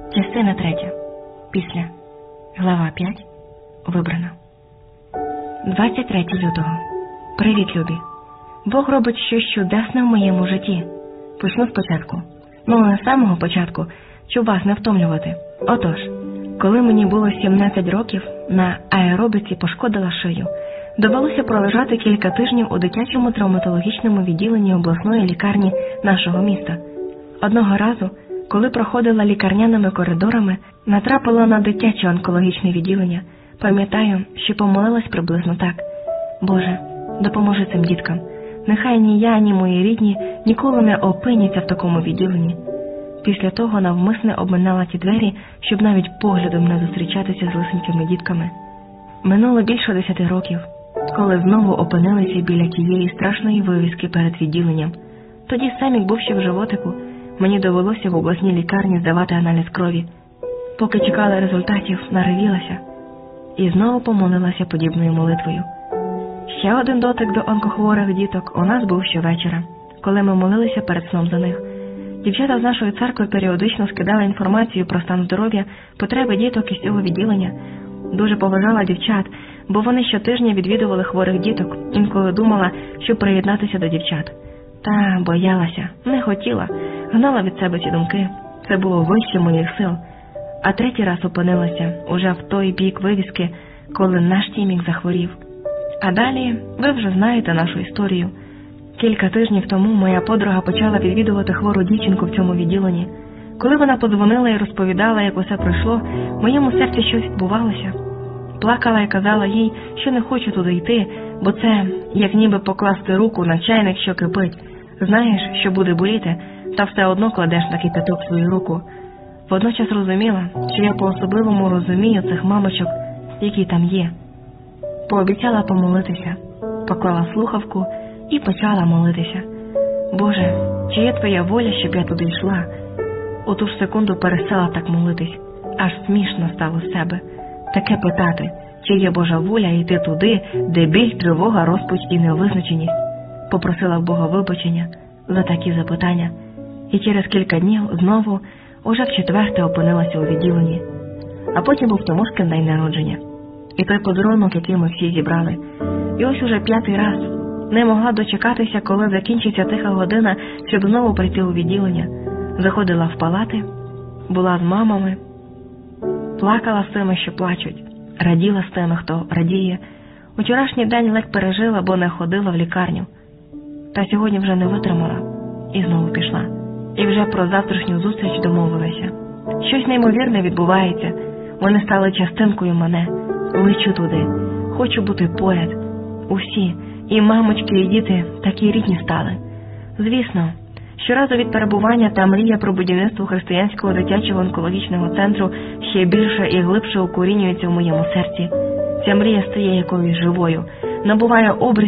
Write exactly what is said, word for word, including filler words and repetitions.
Частина третя. Після. Глава п'ять. Вибрано. двадцять третього лютого. Привіт, любі. Бог робить щось чудесне в моєму житті. Почну спочатку. Ну, не з самого початку, щоб вас не втомлювати. Отож, коли мені було сімнадцять років, на аеробіці пошкодила шию. Довелося пролежати кілька тижнів у дитячому травматологічному відділенні обласної лікарні нашого міста. Одного разу, коли проходила лікарняними коридорами, натрапила на дитяче онкологічне відділення. Пам'ятаю, що помолилась приблизно так. Боже, допоможи цим діткам. Нехай ні я, ні мої рідні ніколи не опиняться в такому відділенні. Після того навмисне обминала ті двері, щоб навіть поглядом не зустрічатися з лисенькими дітками. Минуло більше десяти років, коли знову опинилися біля тієї страшної вивіски перед відділенням. Тоді самі, бувши в животику, мені довелося в обласній лікарні здавати аналіз крові. Поки чекала результатів, наривілася і знову помолилася подібною молитвою. Ще один дотик до онкохворих діток у нас був щовечора, коли ми молилися перед сном за них. Дівчата з нашої церкви періодично скидали інформацію про стан здоров'я, потреби діток із цього відділення. Дуже поважала дівчат, бо вони щотижня відвідували хворих діток, інколи думала, щоб приєднатися до дівчат. Та боялася, не хотіла, гнала від себе ці думки. Це було вище моїх сил. А третій раз опинилася уже в той бік вивіски, коли наш Тімік захворів. А далі ви вже знаєте нашу історію. Кілька тижнів тому моя подруга почала відвідувати хвору дівчинку в цьому відділенні. Коли вона подзвонила і розповідала, як усе пройшло, в моєму серці щось відбувалося. Плакала і казала їй, що не хочу туди йти, бо це як ніби покласти руку на чайник, що кипить. Знаєш, що буде боліти, та все одно кладеш на кипяток свою руку. Водночас розуміла, що я по-особливому розумію цих мамочок, які там є. Пообіцяла помолитися, поклала слухавку і почала молитися. Боже, чи є твоя воля, щоб я туди йшла? У ту ж секунду перестала так молитись. Аж смішно стало з себе. Таке питати, чи є Божа воля йти туди, де біль, тривога, розпач і невизначеність. Попросила в Бога вибачення за такі запитання. І через кілька днів знову, уже в четверте опинилася у відділенні. А потім був Томошкин день народження. І той подарунок, який ми всі зібрали. І ось уже п'ятий раз. Не могла дочекатися, коли закінчиться тиха година, щоб знову прийти у відділення. Заходила в палати, була з мамами, плакала з тими, що плачуть, раділа з тими, хто радіє. Вчорашній день ледь пережила, бо не ходила в лікарню. Та сьогодні вже не витримала і знову пішла. І вже про завтрашню зустріч домовилася. Щось неймовірне відбувається. Вони стали частинкою мене. Лечу туди. Хочу бути поряд. Усі, і мамочки, і діти, такі рідні стали. Звісно, щоразу від перебування та мрія про будівництво християнського дитячого онкологічного центру ще більше і глибше укорінюється в моєму серці. Ця мрія стає якоюсь живою, набуває образ